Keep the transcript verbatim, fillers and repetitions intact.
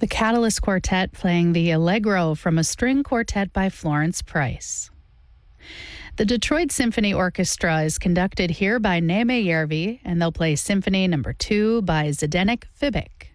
The Catalyst Quartet playing the Allegro from a string quartet by Florence Price. The Detroit Symphony Orchestra is conducted here by Neeme Järvi, and they'll play Symphony Number two by Zdeněk Fibik.